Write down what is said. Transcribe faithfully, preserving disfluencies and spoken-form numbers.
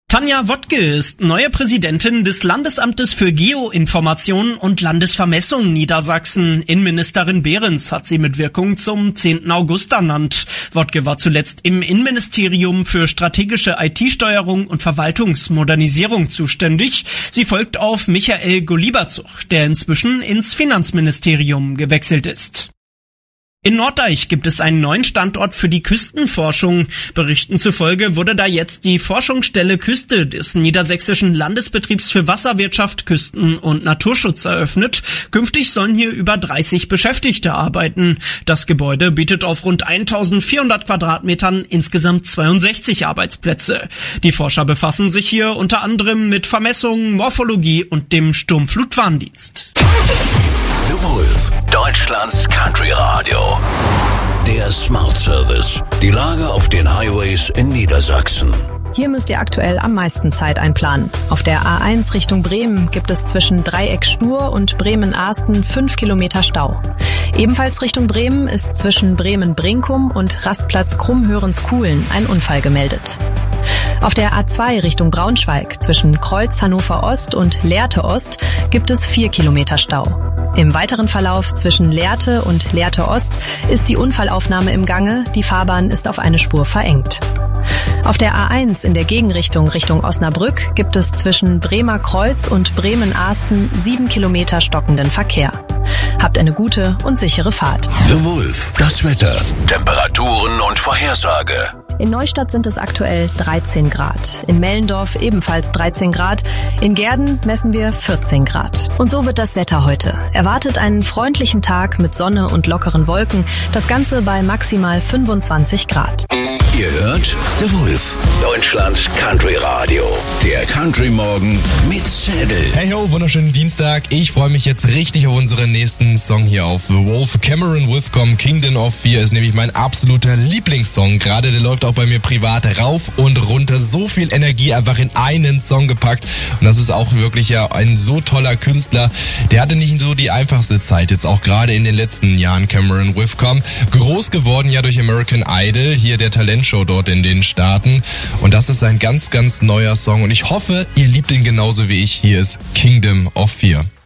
Tanja Wottke ist neue Präsidentin des Landesamtes für Geoinformation und Landesvermessung Niedersachsen. Innenministerin Behrens hat sie mit Wirkung zum zehnten August ernannt. Wottke war zuletzt im Innenministerium für strategische I T-Steuerung und Verwaltungsmodernisierung zuständig. Sie folgt auf Michael Golieberzug, der inzwischen ins Finanzministerium gewechselt ist. In Norddeich gibt es einen neuen Standort für die Küstenforschung. Berichten zufolge wurde da jetzt die Forschungsstelle Küste des Niedersächsischen Landesbetriebs für Wasserwirtschaft, Küsten- und Naturschutz eröffnet. Künftig sollen hier über dreißig Beschäftigte arbeiten. Das Gebäude bietet auf rund eintausendvierhundert Quadratmetern insgesamt zweiundsechzig Arbeitsplätze. Die Forscher befassen sich hier unter anderem mit Vermessungen, Morphologie und dem Sturmflutwarndienst. The Wolf, Deutschlands Country Radio. Der Smart Service. Die Lage auf den Highways in Niedersachsen. Hier müsst ihr aktuell am meisten Zeit einplanen. Auf der A eins Richtung Bremen gibt es zwischen Dreieck-Stur und Bremen-Ahsten fünf Kilometer Stau. Ebenfalls Richtung Bremen ist zwischen Bremen-Brinkum und Rastplatz Krummhörens-Kuhlen ein Unfall gemeldet. Auf der A zwei Richtung Braunschweig zwischen Kreuz Hannover Ost und Lehrte Ost gibt es vier Kilometer Stau. Im weiteren Verlauf zwischen Lehrte und Lehrte Ost ist die Unfallaufnahme im Gange, die Fahrbahn ist auf eine Spur verengt. Auf der A eins in der Gegenrichtung Richtung Osnabrück gibt es zwischen Bremer Kreuz und Bremen-Ahsten sieben Kilometer stockenden Verkehr. Habt eine gute und sichere Fahrt. The Wolf, das Wetter, Temperaturen und Vorhersage. In Neustadt sind es aktuell dreizehn Grad. In Mellendorf ebenfalls dreizehn Grad. In Gehrden messen wir vierzehn Grad. Und so wird das Wetter heute. Erwartet einen freundlichen Tag mit Sonne und lockeren Wolken. Das Ganze bei maximal fünfundzwanzig Grad. Ihr hört The Wolf, Deutschlands Country Radio. Der Country Morgen mit Zedel. Hey ho, wunderschönen Dienstag. Ich freue mich jetzt richtig auf unseren nächsten Song hier auf The Wolf. Cameron Withcomb, Kingdom of Fear ist nämlich mein absoluter Lieblingssong. Gerade der läuft auch bei mir privat rauf und runter. So viel Energie einfach in einen Song gepackt. Und das ist auch wirklich ja ein so toller Künstler. Der hatte nicht so die einfachste Zeit, jetzt auch gerade in den letzten Jahren, Cameron Withcomb. Groß geworden ja durch American Idol, hier der Talentshow dort in den Staaten. Und das ist ein ganz, ganz neuer Song. Und ich hoffe, ihr liebt ihn genauso wie ich. Hier ist Kingdom of Fear.